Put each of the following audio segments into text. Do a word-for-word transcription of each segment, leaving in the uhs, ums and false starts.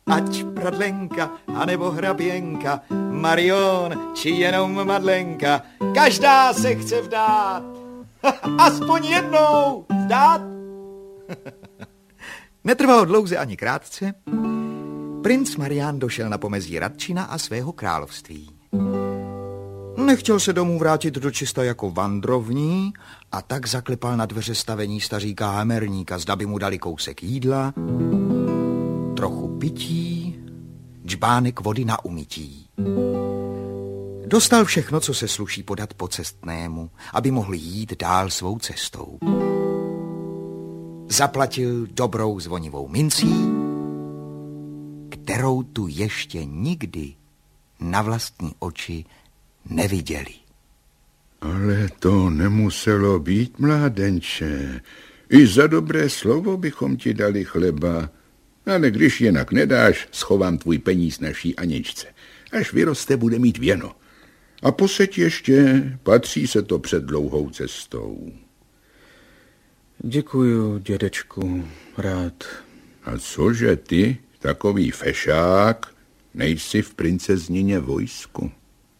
ať pradlenka, anebo hraběnka, Marion, či jenom Madlenka, každá se chce vdát. Aspoň jednou vdát. Netrvalo dlouze ani krátce. Princ Marián došel na pomezí Radčina a svého království. Nechtěl se domů vrátit do čista jako vandrovní a tak zaklepal na dveře stavení staříka Hamerníka, zda by mu dali kousek jídla, trochu pití, džbánek vody na umytí. Dostal všechno, co se sluší podat pocestnému, aby mohl jít dál svou cestou. Zaplatil dobrou zvonivou mincí, kterou tu ještě nikdy na vlastní oči neviděli. Ale to nemuselo být, mládenče. I za dobré slovo bychom ti dali chleba. Ale když jinak nedáš, schovám tvůj peníz naší Aničce. Až vyroste, bude mít věno. A poseď ještě, patří se to před dlouhou cestou. Děkuju, dědečku, rád. A cože ty, takový fešák, nejsi v princeznině vojsku?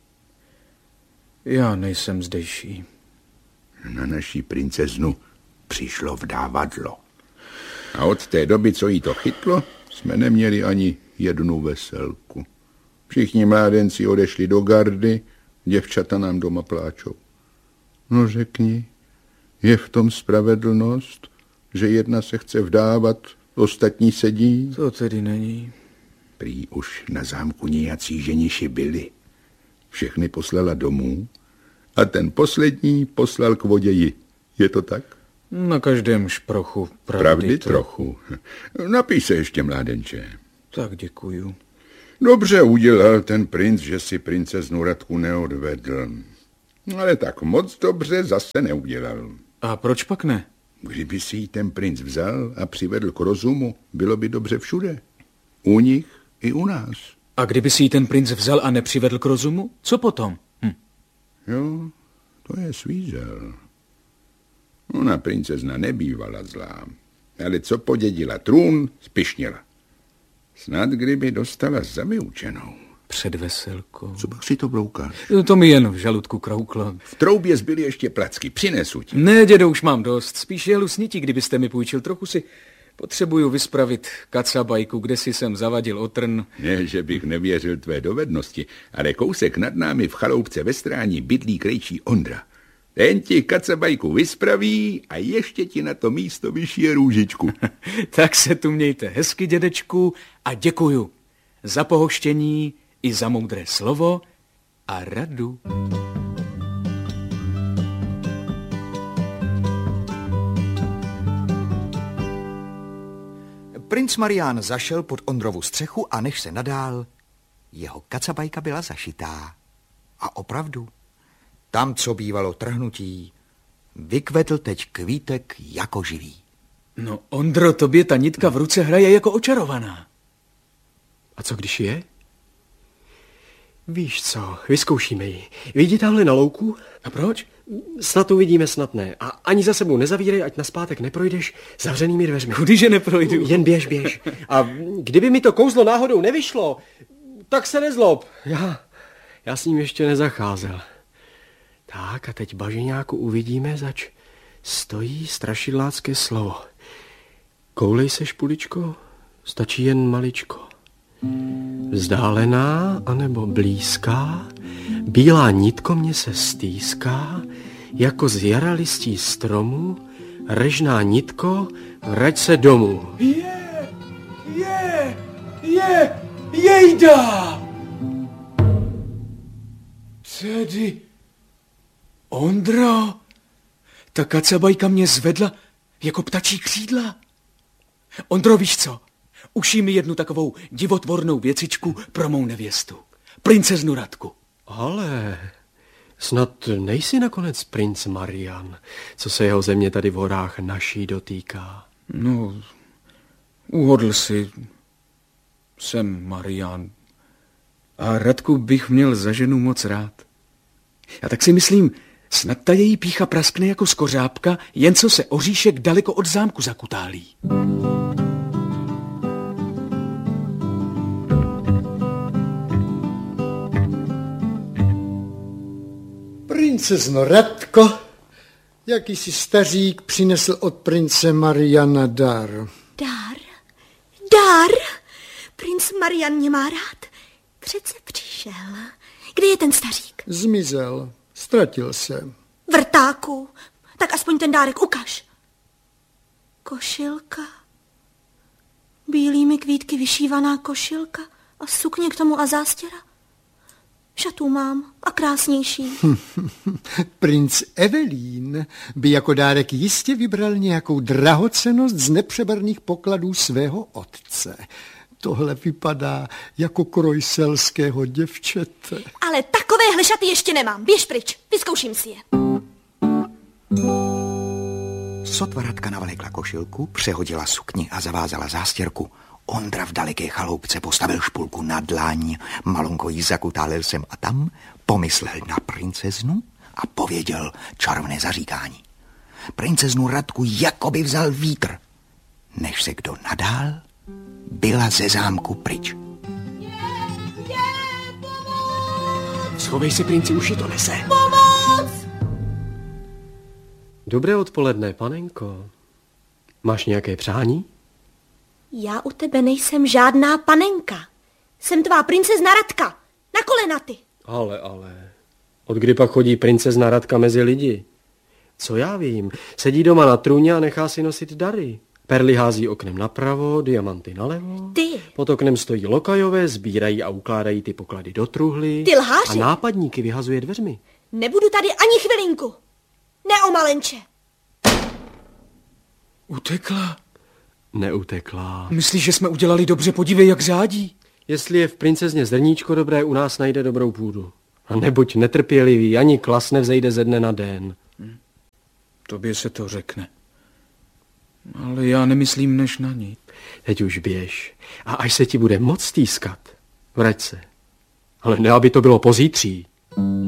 Já nejsem zdejší. Na naší princeznu přišlo vdávadlo. A od té doby, co jí to chytlo, jsme neměli ani jednu veselku. Všichni mládenci odešli do gardy, děvčata nám doma pláčou. No řekni, je v tom spravedlnost, že jedna se chce vdávat, ostatní sedí? To tedy není. Prý už na zámku nějací ženiši byli. Všechny poslala domů a ten poslední poslal k voději. Je to tak? Na každém šprochu pravdy, pravdy trochu. trochu. Napij se ještě, mládenče. Tak děkuju. Dobře udělal ten princ, že si princeznu Radku neodvedl. Ale tak moc dobře zase neudělal. A proč pak ne? Kdyby si ji ten princ vzal a přivedl k rozumu, bylo by dobře všude. U nich i u nás. A kdyby si ji ten princ vzal a nepřivedl k rozumu, co potom? Hm. Jo, to je svízel. Ona princezna nebývala zlá, ale co podědila trůn, spišnila. Snad kdyby dostala za vyučenou. Před veselkou. Co pak si to bloukáš? To mi jen v žaludku krouklo. V troubě zbyly ještě placky, přinesu ti. Ne, dědo, už mám dost. Spíš jelu snití, kdybyste mi půjčil. Trochu si potřebuju vyspravit kacabajku, kde si jsem zavadil otrn. Ne, že bych nevěřil tvé dovednosti, ale kousek nad námi v chaloupce ve Strání bydlí krejčí Ondra. Ten ti kacabajku vyspraví a ještě ti na to místo vyšije růžičku. Tak se tu mějte hezky, dědečku, a děkuju za pohoštění i za moudré slovo a radu. Princ Marián zašel pod Ondrovu střechu a než se nadál, jeho kacabajka byla zašitá. A opravdu, tam, co bývalo trhnutí, vykvetl teď kvítek jako živý. No, Ondro, tobě ta nitka v ruce hraje jako očarovaná. A co když je? Víš co, vyzkoušíme ji. Vidí tamhle na louku? A proč? Snad uvidíme, snad ne. A ani za sebou nezavírej, ať naspátek neprojdeš zavřenými dveřmi. Kudyže neprojdu? Jen běž, běž. A kdyby mi to kouzlo náhodou nevyšlo, tak se nezlob. Já, já s ním ještě nezacházel. Tak a teď bažiňáku uvidíme, zač stojí strašidlácké slovo. Koulej se, špuličko, stačí jen maličko. Vzdálená anebo blízká, bílá nitko mě se stýská, jako z jara listí stromu, režná nitko, vrať se domů. Je, je, je, jejda! Tedy, Ondro, ta kacabajka mě zvedla jako ptačí křídla. Ondro, víš co? Ušij mi jednu takovou divotvornou věcičku pro mou nevěstu. Princeznu Radku. Ale snad nejsi nakonec princ Marián, co se jeho země tady v horách naší dotýká. No, uhodl si. Jsem Marián. A Radku bych měl za ženu moc rád. A tak si myslím, snad ta její pýcha praskne jako skořápka, jen co se oříšek daleko od zámku zakutálí. Princezno Radko, jakýsi stařík přinesl od prince Mariana dar. Dar? Dar? Princ Marian mě má rád. Přece přišel. Kde je ten stařík? Zmizel. Ztratil se. Vrtáku. Tak aspoň ten dárek ukaž. Košilka. Bílými kvítky vyšívaná košilka a sukně k tomu a zástěra. Šatů mám a krásnější. Princ Evelyn by jako dárek jistě vybral nějakou drahocennost z nepřeberných pokladů svého otce. Tohle vypadá jako kroj selského děvčete. Ale takovéhle šaty ještě nemám. Běž pryč, vyzkouším si je. Sotva Radka navlékla košilku, přehodila sukni a zavázala zástěrku. Ondra v daleké chaloupce postavil špulku na dlaň, malonko jí zakutálil sem a tam, pomyslel na princeznu a pověděl čarovné zaříkání. Princeznu Radku jakoby vzal vítr. Než se kdo nadál, byla ze zámku pryč. Je, je, pomoc! Schovej si, princi, uši to nese. Pomoc! Dobré odpoledne, panenko. Máš nějaké přání? Já u tebe nejsem žádná panenka. Jsem tvá princezna Radka. Na kolena ty. Ale, ale. Od kdy pak chodí princezna Radka mezi lidi? Co já vím, sedí doma na trůně a nechá si nosit dary. Perly hází oknem napravo, diamanty nalevo. Ty. Pod oknem stojí lokajové, sbírají a ukládají ty poklady do truhly. Ty lháři. A nápadníky vyhazuje dveřmi. Nebudu tady ani chvilinku. Neomalenče. Utekla. Neutekla. Myslíš, že jsme udělali dobře? Podívej, jak řádí. Jestli je v princezně zrníčko dobré, u nás najde dobrou půdu. A nebuď netrpělivý, ani klas nevzejde ze dne na den. Hm. Tobě se to řekne. Ale já nemyslím než na ní. Teď už běž. A až se ti bude moc stýskat, vrať se. Ale ne, aby to bylo pozítří.